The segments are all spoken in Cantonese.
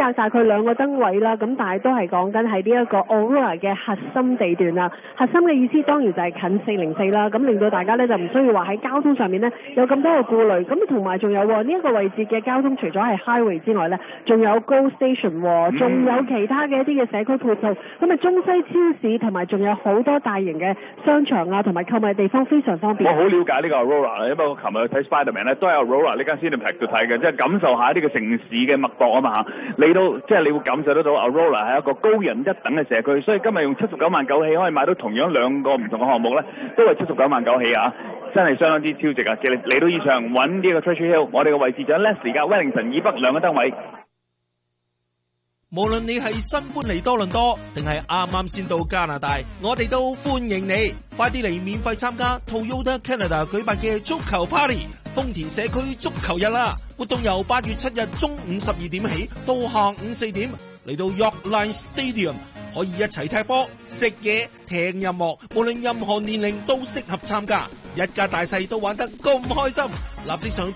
隔晒佢兩個燈位啦，咁但係都係講緊係呢一個 Aurora 嘅核心地段啦。核心嘅意思當然就係近404啦，咁令到大家咧就唔需要話喺交通上面咧有咁多嘅顧慮。咁同埋仲有呢一個位置嘅交通，除咗係 highway 之外咧，仲有 Go Station，仲有其他嘅一啲嘅社區配套。咁啊，中西超市同埋仲有好多大型嘅商場啊，同埋購物地方非常方便。 我好了解呢個 Aurora 啦，因為我琴日去睇 Spiderman 咧，都係 Aurora 呢間 Cineplex 度睇嘅，即係感受下呢個城市嘅脈搏啊嘛嚇。嚟到即係你會感受得到 Aurora 係一個高人一等嘅社區，所以今日用79萬9起可以買到同樣兩個唔同嘅項目咧，都係79萬9起啊！真係相當之超值啊！嚟到現場揾呢個 Treasure Hill， 我哋嘅位置就喺 Leslie 加 Wellington 以北兩個燈位。 無論你係新搬嚟多倫多，定係啱啱先到加拿大，我哋都歡迎你，快啲嚟免費參加 Toyota Canada 舉辦嘅足球 Party， 豐田社區足球日啦！活動由8月7日中午12點起到下午4點，嚟到 Yorkline Stadium， 可以一齊踢波、食嘢、聽音樂，無論任何年齡都適合參加，一家大細都玩得咁開心。立即上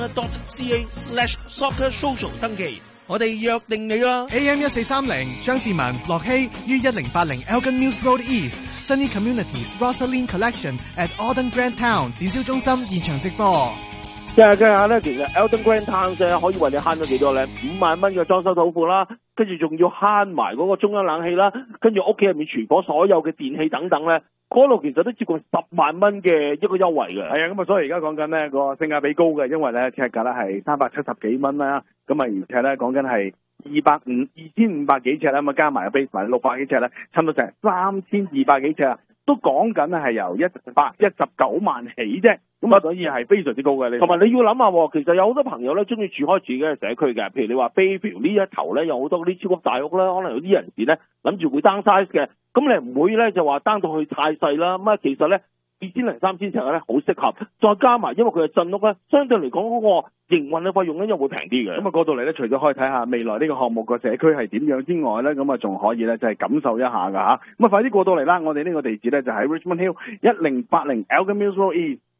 toyota.ca/soccersocial 登記。我哋約定你啦 AM1430 張志文、樂希於1080 Elgin Mills Road East Sunny Communities Rosaline Collection at Alden Grand Town 展銷中心現場直播。 計下咧，其實 Alden Grand Town 可以為你慳咗幾多咧？5萬蚊嘅裝修土庫啦，跟住仲要慳埋嗰個中央冷氣啦，跟住屋企入面廚房所有嘅電器等等咧，嗰度其實都接近10萬蚊嘅一個優惠嘅。 係啊，咁啊，所以而家講緊呢個性價比高嘅，因為咧尺價咧係370幾蚊啦，咁啊而且咧講緊係2500幾尺啦，咁啊加埋個 base 埋600幾尺咧，差唔多成3200幾尺啊，都講緊係由119萬起啫。咁啊，所以係非常之高嘅。 同埋你要諗下，其實有好多朋友咧中意住開自己嘅社區嘅，譬如你話 Bayview 呢一頭咧有好多啲超級大屋啦，可能有啲人士咧諗住會 downsize 嘅，咁你唔會咧就話 down 到去太細啦。咁啊，其實咧2000、3000尺咧好適合，再加埋因為佢係鎮屋咧，相對嚟講嗰個營運嘅費用咧又會平啲嘅。 咁啊，過到嚟咧，除咗可以睇下未來呢個項目個社區係點樣之外咧，咁啊仲可以咧就係感受一下㗎嚇。咁啊，快啲過到嚟啦！我哋呢個地址咧就喺 Richmond Hill 1080 Elgin Mills Road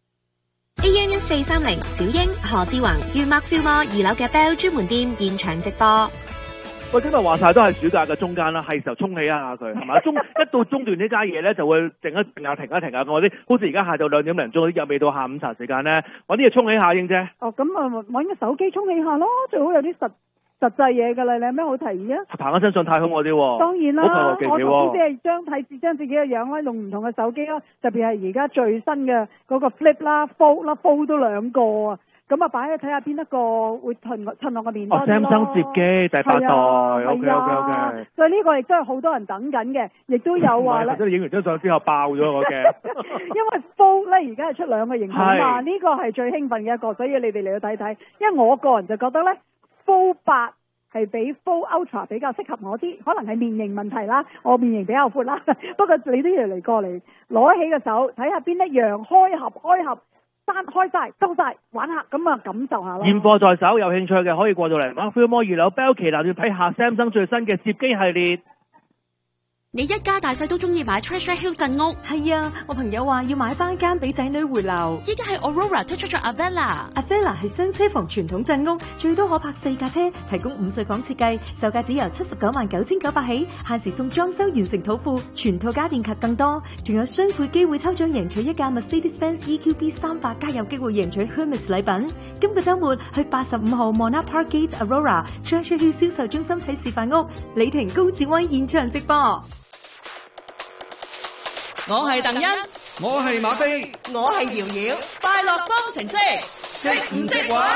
East。AM1430 小英何志宏於 Mark Fillmore 2樓嘅 Bell 專門店現場直播。 喂，今日話晒都係暑假嘅中間啦，係時候沖起一下佢，係咪？一到中段呢家嘢咧，就會靜一靜下、停一停下。我啲好似而家下晝2點零鐘，又未到下午茶時間咧，揾啲嘢沖起下，英姐。 哦，咁啊，揾個手機沖起下咯，最好有啲實際嘢㗎啦。你有咩好提議啊？ 爬身上太空嗰啲喎。 當然啦， 好求其喎。 我頭先即係將自己嘅樣咧，用唔同嘅手機啦，特別係而家最新嘅嗰個 Flip 啦、Fold 啦、Fold 都2個啊。咁啊，擺去睇下邊一個會襯我個面多啲咯。 Samsung 摺機第8代，OK。 所以呢個亦都係好多人等緊嘅，亦都有話咧。 即係影完張相之後爆咗我嘅。 因為 Fold 咧而家係出2個型號嘛，呢個係最興奮嘅一個，所以你哋嚟到睇睇。因為我個人就覺得咧 Fold 8係比 Fold Ultra 比較適合我啲，可能係面型問題啦，我面型比較闊啦。不過你都要嚟過嚟攞起個手睇下邊一樣開合。閂開晒，收晒，玩下咁啊，感受下咯。 現貨在手，有興趣嘅可以過到嚟。Mark Fillmore 2樓 Bell 旗艦要睇下 Samsung 最新嘅摺機系列。 你一家大細都中意買 Treasure Hill 鎮屋？ 係啊，我朋友話要買翻間俾仔女回流。 依家係 Aurora 推出咗 Avella 係雙車房傳統鎮屋，最多可泊4架車，提供5睡房設計，售價只由799900起，限時送裝修完成土庫，全套家電及更多，仲有雙倍機會抽獎贏取一架 Mercedes-Benz EQB 300，加有機會贏取 Hermes 禮品。今個週末去85號 Monarch Park Gate Aurora Treasure Hill 銷售中心睇示範屋，李婷高志威現場直播。 我係鄧欣， 我係馬飛， 我係瑤瑤，快樂方程式，識唔識玩？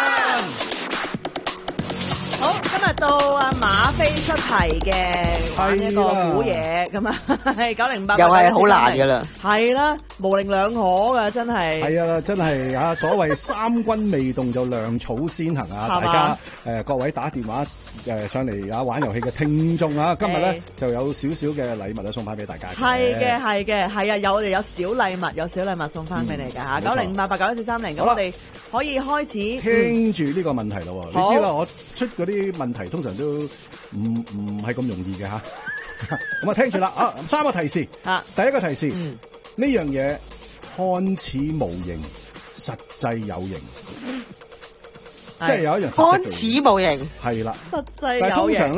好，今日到阿馬飛出題嘅玩一個估嘢咁啊，係908， 又係好難噶啦， 係啦，模棱兩可噶，真係。 係啊，真係啊，所謂三軍未動就糧草先行啊！大家各位打電話上嚟啊玩遊戲嘅聽眾啊，今日咧就有少少嘅禮物啊送翻俾大家。 係啊，我哋有小禮物送翻俾你噶吓，905889130，咁我哋可以開始聽住呢個問題咯。你知啦，我出嗰啲問題通常都唔係咁容易嘅吓。咁啊，聽住啦啊，3個提示啊，第一個提示，呢樣嘢看似無形，實際有形。即係有一樣實質嘅， 看似無形， 係啦， 實際有形。